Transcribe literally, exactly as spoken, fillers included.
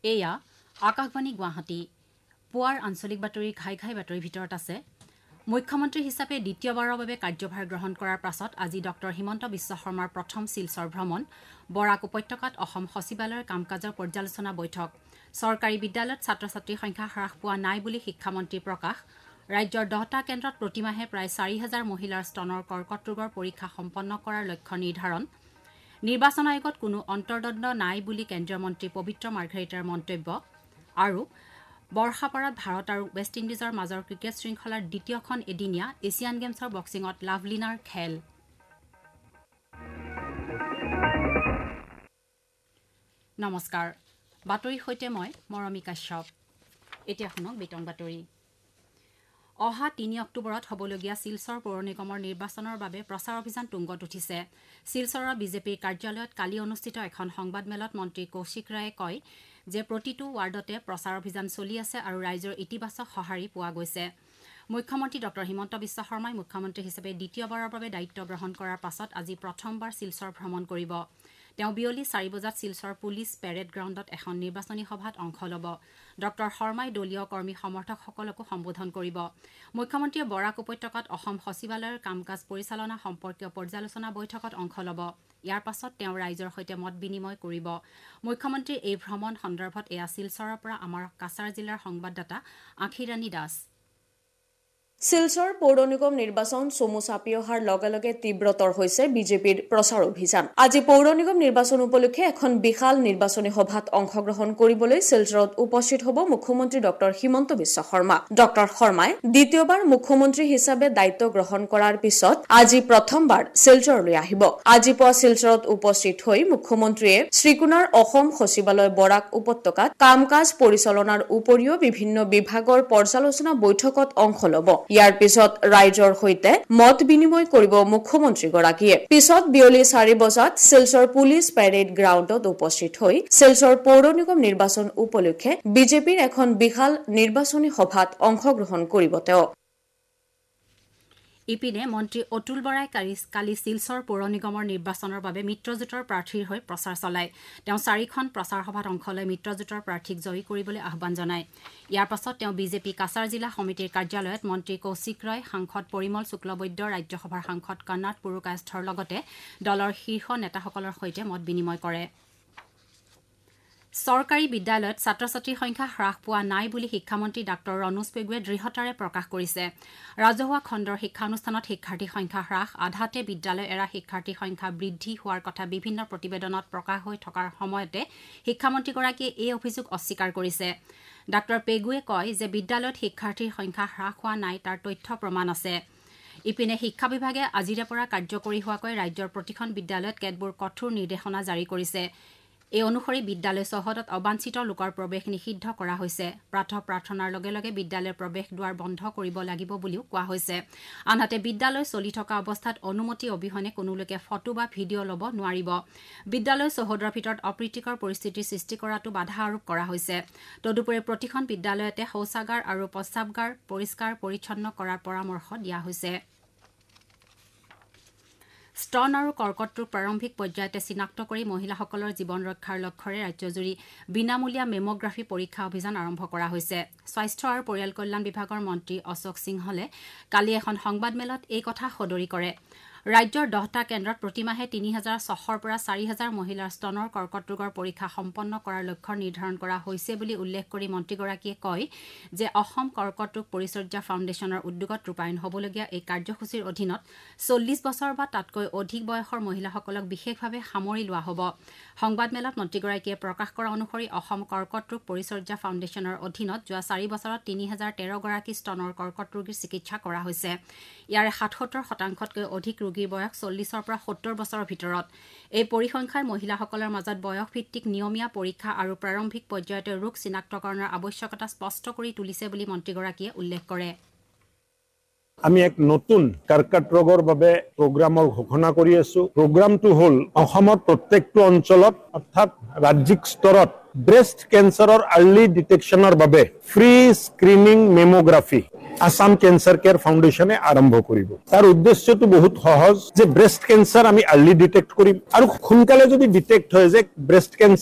এয়া আকাশবাণী গুৱাহাটী পুৱাৰ আঞ্চলিক বাতৰি ঘাই ঘাই বাতৰিৰ ভিতৰত আছে মুখ্যমন্ত্ৰী হিচাপে দ্বিতীয়বাৰৰ বাবে কাৰ্যভাৰ গ্ৰহণ কৰাৰ পাছত আজি ডক্টৰ হিমন্ত বিশ্ব শৰ্মাৰ প্ৰথম শিলচৰ ভ্ৰমণ বৰাক উপত্যকাত অসম সচিবালয়ৰ কাম-কাজৰ পৰ্যালোচনা বৈঠক চৰকাৰী বিদ্যালয়ত ছাত্ৰ ছাত্ৰীৰ সংখ্যা হ্ৰাস পোৱা নাই বুলি শিক্ষামন্ত্ৰী প্ৰকাশ ৰাজ্যৰ দহটা কেন্দ্ৰত প্ৰতিমাহে প্ৰায় চাৰি হাজাৰ মহিলাৰ স্তনৰ কৰ্কট ৰোগৰ পৰীক্ষা সম্পন্ন কৰাৰ লক্ষ্য নিৰ্ধাৰণ নিৰ্বাচন আয়োগত কোনো অন্তৰ্দ্বন্দ্ব নাই বুলি কেন্দ্ৰীয় মন্ত্ৰী পবিত্ৰ মাৰ্ঘেৰিটাৰ মন্তব্য আৰু বৰ্ষাপাৰাত ভাৰত আৰু ৱেষ্ট ইণ্ডিজৰ মাজৰ ক্ৰিকেট শৃংখলাৰ দ্বিতীয়খন এদিনীয়া এছিয়ান গেমছৰ বক্সিঙত লাভলিনাৰ খেল নমস্কাৰ বাতৰিৰ সৈতে মই মৰমী কাশ্যপ এতিয়া শুনক বিতং বাতৰি অহা তিনি অক্টোবৰত হ'বলগীয়া শিলচৰ পৌৰ নিগমৰ নিৰ্বাচনৰ বাবে প্ৰচাৰ অভিযান তুংগত উঠিছে শিলচৰৰ বিজেপিৰ কাৰ্যালয়ত কালি অনুষ্ঠিত এখন সংবাদমেলত মন্ত্ৰী কৌশিক ৰায়ে কয় যে প্ৰতিটো ৱাৰ্ডতে প্ৰচাৰ অভিযান চলি আছে আৰু ৰাইজৰ ইতিবাচক সঁহাৰি পোৱা গৈছে মুখ্যমন্ত্ৰী ডক্টৰ হিমন্ত বিশ্ব শৰ্মাই মুখ্যমন্ত্ৰী হিচাপে দ্বিতীয়বাৰৰ বাবে দায়িত্ব গ্ৰহণ কৰাৰ পাছত আজি প্ৰথমবাৰ শিলচৰ ভ্ৰমণ কৰিব তেওঁ বিয়লি চাৰি বজাত শিলচৰ পুলিচ পেৰেড গ্ৰাউণ্ডত এখন নিৰ্বাচনী সভাত অংশ ল'ব ডক্টৰ শৰ্মাই দলীয় কৰ্মী সমৰ্থকসকলকো সম্বোধন কৰিব মুখ্যমন্ত্ৰীয়ে বৰাক উপত্যকাত অসম সচিবালয়ৰ কাম-কাজ পৰিচালনা সম্পৰ্কীয় পৰ্যালোচনা বৈঠকত অংশ ল'ব ইয়াৰ পাছত তেওঁ ৰাইজৰ সৈতে মত বিনিময় কৰিব মুখ্যমন্ত্ৰীৰ এই ভ্ৰমণ সন্দৰ্ভত এয়া শিলচৰৰ পৰা আমাৰ কাছাৰ জিলাৰ সংবাদদাতা আখিৰাণী দাস শিলচৰ পৌৰ নিগম নিৰ্বাচন চমু চাপি অহাৰ লগে লগে তীব্ৰতৰ হৈছে বিজেপিৰ প্ৰচাৰ অভিযান আজি পৌৰ নিগম নিৰ্বাচন উপলক্ষে এখন বিশাল নিৰ্বাচনী সভাত অংশগ্ৰহণ কৰিবলৈ শিলচৰত উপস্থিত হ'ব মুখ্যমন্ত্ৰী ডক্টৰ হিমন্ত বিশ্ব শৰ্মা ডক্টৰ শৰ্মাই দ্বিতীয়বাৰ মুখ্যমন্ত্ৰী হিচাপে দায়িত্ব গ্ৰহণ কৰাৰ পিছত আজি প্ৰথমবাৰ শিলচৰলৈ আহিব আজি পুৱা শিলচৰত উপস্থিত হৈ মুখ্যমন্ত্ৰীয়ে শ্ৰীকুণাৰ অসম সচিবালয় বৰাক উপত্যকাত কাম-কাজ পৰিচালনাৰ উপৰিও বিভিন্ন বিভাগৰ পৰ্যালোচনা বৈঠকত অংশ ল'ব ইয়াৰ পিছত ৰাইজৰ সৈতে মত বিনিময় কৰিব মুখ্যমন্ত্ৰীগৰাকীয়ে পিছত বিয়লি চাৰি বজাত শিলচৰ পুলিচ পেৰেড গ্ৰাউণ্ডত উপস্থিত হৈ শিলচৰ পৌৰ নিগম নিৰ্বাচন উপলক্ষে বিজেপিৰ এখন বিশাল নিৰ্বাচনী সভাত অংশগ্ৰহণ কৰিব তেওঁ ইপিনে মন্ত্ৰী অতুল বৰাই কালি শিলচৰ পৌৰ নিগমৰ নিৰ্বাচনৰ বাবে মিত্ৰজোঁটৰ প্ৰাৰ্থীৰ হৈ প্ৰচাৰ চলায় তেওঁ চাৰিখন প্ৰচাৰ সভাত অংশ লৈ মিত্ৰজোঁটৰ প্ৰাৰ্থীক জয়ী কৰিবলৈ আহ্বান জনায় ইয়াৰ পাছত তেওঁ বিজেপি কাছাৰ জিলা সমিতিৰ কাৰ্যালয়ত মন্ত্ৰী কৌশিক ৰয় সাংসদ পৰিমল শুক্লবৈদ্য ৰাজ্যসভাৰ সাংসদ কৰ্ণাট পুৰকায়স্থৰ লগতে দলৰ শীৰ্ষ নেতাসকলৰ সৈতে মত বিনিময় কৰে চৰকাৰী বিদ্যালয়ত ছাত্ৰ ছাত্ৰীৰ সংখ্যা হ্ৰাস পোৱা নাই বুলি শিক্ষামন্ত্ৰী ডাঃ ৰণোজ পেগুৱে দৃঢ়তাৰে প্ৰকাশ কৰিছে ৰাজহুৱা খণ্ডৰ শিক্ষানুষ্ঠানত শিক্ষাৰ্থীৰ সংখ্যা হ্ৰাস আধাতে বিদ্যালয় এৰা শিক্ষাৰ্থীৰ সংখ্যা বৃদ্ধি হোৱাৰ কথা বিভিন্ন প্ৰতিবেদনত প্ৰকাশ হৈ থকাৰ সময়তে শিক্ষামন্ত্ৰীগৰাকীয়ে এই অভিযোগ অস্বীকাৰ কৰিছে ডাঃ পেগুৱে কয় যে বিদ্যালয়ত শিক্ষাৰ্থীৰ সংখ্যা হ্ৰাস হোৱা নাই তাৰ তথ্য প্ৰমাণ আছে ইপিনে শিক্ষা বিভাগে আজিৰে পৰা কাৰ্যকৰী হোৱাকৈ ৰাজ্যৰ প্ৰতিখন বিদ্যালয়ত কেতবোৰ কঠোৰ নিৰ্দেশনা জাৰি কৰিছে এই অনুসৰি বিদ্যালয় চৌহদত অবাঞ্ছিত লোকৰ প্ৰৱেশ নিষিদ্ধ কৰা হৈছে প্ৰাতঃ প্ৰাৰ্থনাৰ লগে লগে বিদ্যালয়ৰ প্ৰৱেশ দুৱাৰ বন্ধ কৰিব লাগিব বুলিও কোৱা হৈছে আনহাতে বিদ্যালয় চলি থকা অৱস্থাত অনুমতি অবিহনে কোনো লোকে ফটো বা ভিডিঅ' ল'ব নোৱাৰিব বিদ্যালয় চৌহদৰ ভিতৰত অপ্ৰীতিকৰ পৰিস্থিতিৰ সৃষ্টি কৰাটো বাধা আৰোপ কৰা হৈছে তদুপৰি প্ৰতিখন বিদ্যালয়তে শৌচাগাৰ আৰু প্ৰস্ৰাৱগাৰ পৰিষ্কাৰ পৰিচ্ছন্ন কৰাৰ পৰামৰ্শ দিয়া হৈছে স্তন আৰু কৰ্কট ৰোগ প্ৰাৰম্ভিক পৰ্যায়তে চিনাক্ত কৰি মহিলাসকলৰ জীৱন ৰক্ষাৰ লক্ষ্যৰে ৰাজ্যজুৰি বিনামূলীয়া মেমোগ্ৰাফী পৰীক্ষা অভিযান আৰম্ভ কৰা হৈছে স্বাস্থ্য আৰু পৰিয়াল কল্যাণ বিভাগৰ মন্ত্ৰী অশোক সিংহলে কালি এখন সংবাদমেলত এই কথা সদৰি কৰে ৰাজ্যৰ দহটা কেন্দ্ৰত প্ৰতিমাহে তিনি হাজাৰ ছশৰ পৰা চাৰি হাজাৰ মহিলাৰ স্তনৰ কৰ্কট ৰোগৰ পৰীক্ষা সম্পন্ন কৰাৰ লক্ষ্য নিৰ্ধাৰণ কৰা হৈছে বুলি উল্লেখ কৰি মন্ত্ৰীগৰাকীয়ে কয় যে অসম কৰ্কট ৰোগ পৰিচৰ্যা ফাউণ্ডেশ্যনৰ উদ্যোগত ৰূপায়ণ হ'বলগীয়া এই কাৰ্যসূচীৰ অধীনত চল্লিছ বছৰ বা তাতকৈ অধিক বয়সৰ মহিলাসকলক বিশেষভাৱে সামৰি লোৱা হ'ব সংবাদমেলত মন্ত্ৰীগৰাকীয়ে প্ৰকাশ কৰা অনুসৰি অসম কৰ্কট ৰোগ পৰিচৰ্যা ফাউণ্ডেশ্যনৰ অধীনত যোৱা চাৰি বছৰত তিনি হাজাৰ তেৰ গৰাকী স্তনৰ কৰ্কট ৰোগীৰ চিকিৎসা কৰা হৈছে ইয়াৰে সাতসত্তৰ শতাংশতকৈ অধিক ৰোগীৰ বয়স চল্লিছৰ পৰা সত্তৰ বছৰৰ ভিতৰত এই পৰিসংখ্যাই মহিলাসকলৰ মাজত বয়সভিত্তিক নিয়মীয়া পৰীক্ষা আৰু প্ৰাৰম্ভিক পৰ্যায়তে ৰোগ চিনাক্তকৰণৰ আৱশ্যকতা স্পষ্ট কৰি তুলিছে বুলি মন্ত্ৰীগৰাকীয়ে উল্লেখ কৰে আমি এক নতুন কৰ্কট ৰোগৰ বাবে প্ৰগ্ৰামৰ ঘোষণা কৰি আছো প্ৰগ্ৰামটো হ'ল অসমৰ প্ৰত্যেকটো অঞ্চলত অৰ্থাৎ ৰাজ্যিক স্তৰত ব্ৰেষ্ট কেন্সাৰৰ আৰ্লি ডিটেকশ্যনৰ বাবে free screening মেমোগ্ৰাফি Assam cancer care ফাউণ্ডেশ্যনে আৰম্ভ কৰিব তাৰ উদ্দেশ্যটো বহুত সহজ যে ব্ৰেষ্ট কেন্সাৰ আমি আৰ্লি ডিটেক্ট কৰিম আৰু সোনকালে যদি ডিটেক্ট হয় যে ব্ৰেষ্ট কেন্সাৰ